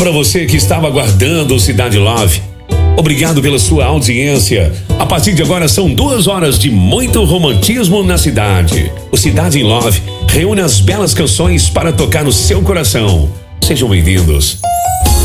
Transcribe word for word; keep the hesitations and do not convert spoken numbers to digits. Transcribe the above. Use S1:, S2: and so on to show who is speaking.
S1: para você que estava aguardando o Cidade Love. Obrigado pela sua audiência. A partir de agora são duas horas de muito romantismo na cidade. O Cidade Love reúne as belas canções para tocar no seu coração. Sejam bem-vindos.